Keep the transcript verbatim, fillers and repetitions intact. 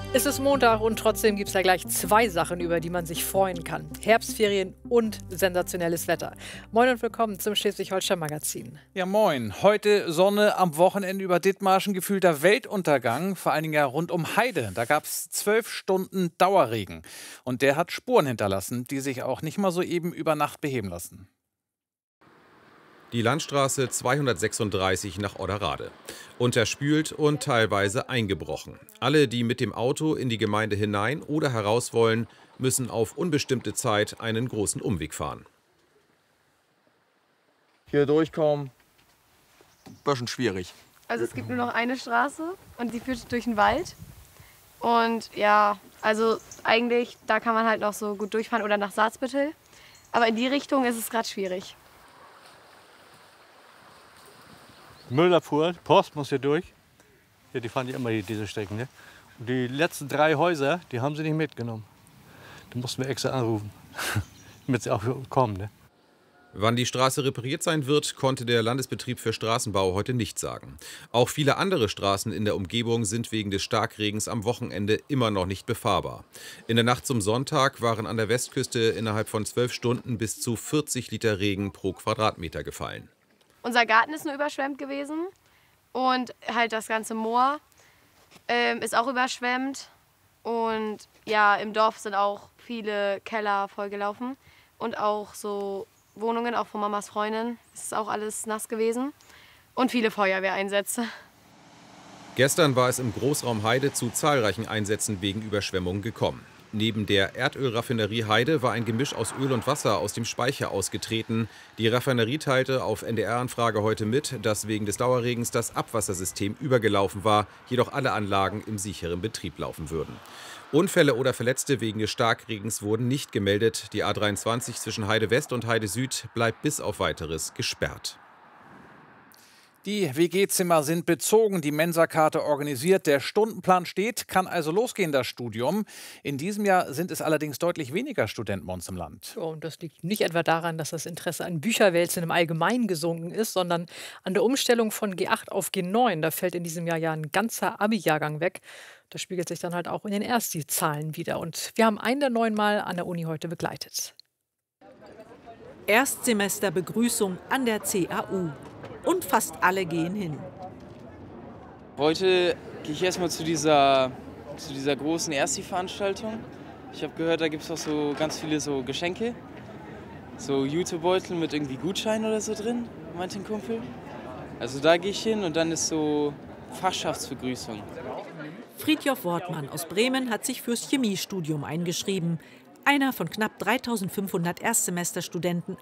Es ist Montag und trotzdem gibt es da gleich zwei Sachen, über die man sich freuen kann. Herbstferien und sensationelles Wetter. Moin und willkommen zum Schleswig-Holstein-Magazin. Ja, moin. Heute Sonne, am Wochenende über Dithmarschen gefühlter Weltuntergang, vor allen Dingen ja rund um Heide. Da gab es zwölf Stunden Dauerregen. Und der hat Spuren hinterlassen, die sich auch nicht mal so eben über Nacht beheben lassen. Die Landstraße zweihundertsechsunddreißig nach Odderade. Unterspült und teilweise eingebrochen. Alle, die mit dem Auto in die Gemeinde hinein oder heraus wollen, müssen auf unbestimmte Zeit einen großen Umweg fahren. Hier durchkommen, bisschen schwierig. Also es gibt nur noch eine Straße und die führt durch den Wald. Und ja, also eigentlich, da kann man halt noch so gut durchfahren oder nach Salzbüttel. Aber in die Richtung ist es gerade schwierig. Müllabfuhr, Post muss hier durch. Ja, die fahren ja immer hier diese Strecken. Ne? Und die letzten drei Häuser, die haben sie nicht mitgenommen. Da mussten wir extra anrufen, damit sie auch kommen. Ne? Wann die Straße repariert sein wird, konnte der Landesbetrieb für Straßenbau heute nicht sagen. Auch viele andere Straßen in der Umgebung sind wegen des Starkregens am Wochenende immer noch nicht befahrbar. In der Nacht zum Sonntag waren an der Westküste innerhalb von zwölf Stunden bis zu vierzig Liter Regen pro Quadratmeter gefallen. Unser Garten ist nur überschwemmt gewesen und halt das ganze Moor ähm, ist auch überschwemmt. Und ja, im Dorf sind auch viele Keller vollgelaufen und auch so Wohnungen, auch von Mamas Freundin. Es ist auch alles nass gewesen und viele Feuerwehreinsätze. Gestern war es im Großraum Heide zu zahlreichen Einsätzen wegen Überschwemmungen gekommen. Neben der Erdölraffinerie Heide war ein Gemisch aus Öl und Wasser aus dem Speicher ausgetreten. Die Raffinerie teilte auf N D R-Anfrage heute mit, dass wegen des Dauerregens das Abwassersystem übergelaufen war, jedoch alle Anlagen im sicheren Betrieb laufen würden. Unfälle oder Verletzte wegen des Starkregens wurden nicht gemeldet. Die A dreiundzwanzig zwischen Heide West und Heide Süd bleibt bis auf Weiteres gesperrt. Die W G-Zimmer sind bezogen, die Mensakarte organisiert, der Stundenplan steht, kann also losgehen, das Studium. In diesem Jahr sind es allerdings deutlich weniger Studenten bei uns im Land. Ja, und das liegt nicht etwa daran, dass das Interesse an Bücherwälzen im Allgemeinen gesunken ist, sondern an der Umstellung von G acht auf G neun. Da fällt in diesem Jahr ja ein ganzer Abi-Jahrgang weg. Das spiegelt sich dann halt auch in den Ersti-Zahlen wieder. Und wir haben einen der neun mal an der Uni heute begleitet. Erstsemesterbegrüßung an der C A U. Und fast alle gehen hin. Heute gehe ich erstmal zu dieser, zu dieser großen Ersti-Veranstaltung. Ich habe gehört, da gibt es auch so ganz viele so Geschenke. So Jutebeutel mit irgendwie Gutschein oder so drin, meinte ein Kumpel. Also da gehe ich hin und dann ist so Fachschaftsbegrüßung. Friedjof Wortmann aus Bremen hat sich fürs Chemiestudium eingeschrieben. Einer von knapp dreitausendfünfhundert Erstsemesterstudenten